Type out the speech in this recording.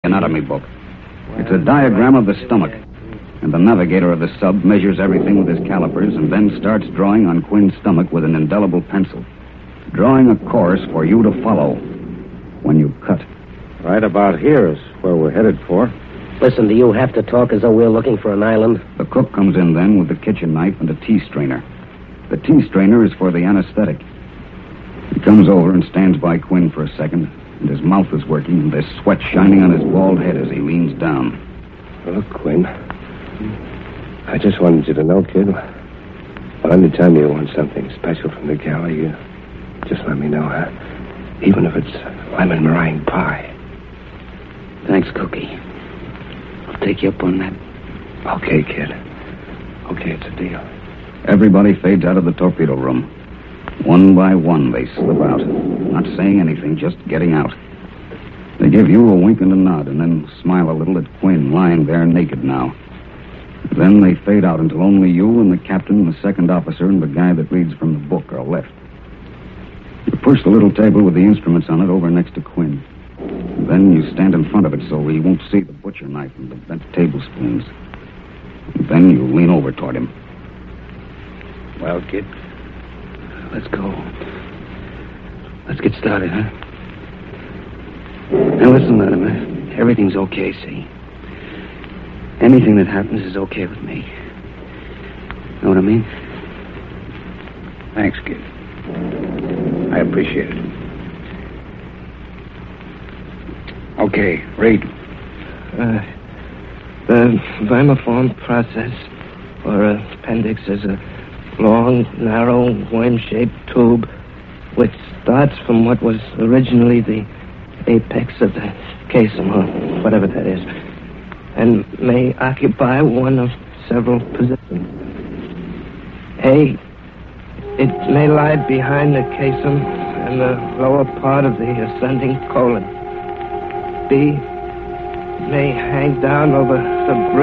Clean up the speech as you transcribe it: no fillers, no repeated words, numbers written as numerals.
anatomy book. It's a diagram of the stomach. And the navigator of the sub measures everything with his calipers and then starts drawing on Quinn's stomach with an indelible pencil. Drawing a course for you to follow when you cut. Right about here is where we're headed for. Listen, do you have to talk as though we're looking for an island? The cook comes in then with the kitchen knife and a tea strainer. The tea strainer is for the anesthetic. He comes over and stands by Quinn for a second, and his mouth is working, and there's sweat shining on his bald head as he leans down. Look, Quinn, I just wanted you to know, kid, but anytime you want something special from the galley, you just let me know, huh? Even if it's lemon meringue pie. Thanks, Cookie. I'll take you up on that. Okay, kid. Okay, it's a deal. Everybody fades out of the torpedo room. One by one, they slip out, not saying anything, just getting out. They give you a wink and a nod, and then smile a little at Quinn, lying there naked now. Then they fade out until only you and the captain and the second officer and the guy that reads from the book are left. You push the little table with the instruments on it over next to Quinn. And then you stand in front of it so he won't see the butcher knife and the bent tablespoons. And then you lean over toward him. Well, kid, let's go. Let's get started, huh? Now, listen, Latimer. Everything's okay, see? Anything that happens is okay with me. Know what I mean? Thanks, kid. I appreciate it. Okay, read. The vermiform process, or appendix, is a long, narrow, worm-shaped tube which starts from what was originally the apex of the caisson, or whatever that is, and may occupy one of several positions. A, it may lie behind the caisson and the lower part of the ascending colon. B, may hang down over the bridge